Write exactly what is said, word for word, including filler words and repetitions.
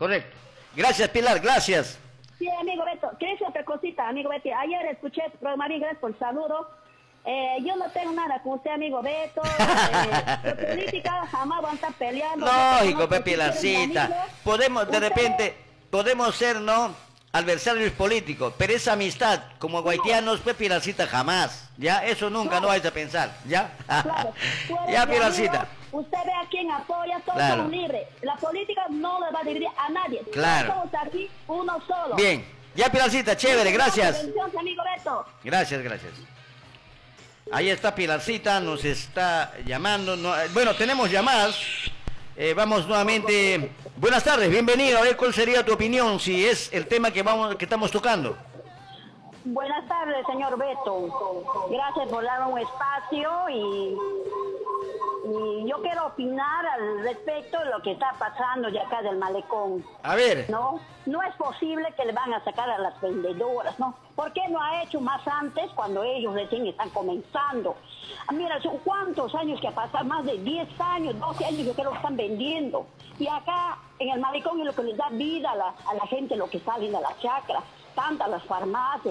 correcto. Gracias, Pilar, gracias. Sí, amigo Beto, ¿qué es otra cosita, amigo Beto? Ayer escuché tu programa, gracias por el saludo. Eh, yo no tengo nada con usted, amigo Beto. Eh, de política jamás van a estar peleando. Lógico, Pepe Pilarcita. Podemos, de repente, podemos ser, ¿no?, adversarios políticos, pero esa amistad, como guaitianos, Pepe Pilarcita, jamás. Ya, eso nunca, claro. No vais a pensar, ¿ya? Claro. Ya, Pilarcita. Usted ve a quién apoya, todos claro. Son libres. La política no le va a dividir a nadie. Claro. Todos aquí, uno solo. Bien. Ya, Pilarcita, chévere, gracias. Amigo Beto. Gracias, gracias. Ahí está Pilarcita, nos está llamando. No, bueno, tenemos llamadas. Eh, vamos nuevamente. Buenas tardes, bienvenido. A ver cuál sería tu opinión, si es el tema que vamos, que estamos tocando. Buenas tardes, señor Beto. Gracias por dar un espacio y, y yo quiero opinar al respecto de lo que está pasando de acá del malecón. A ver. No, no es posible que le van a sacar a las vendedoras, ¿no? ¿Por qué no ha hecho más antes cuando ellos recién están comenzando? Mira, son cuántos años que ha pasado, más de diez años, doce años que creo que están vendiendo. Y acá en el malecón es lo que les da vida a la, a la gente, lo que salen a las chacras, tantas las farmacias.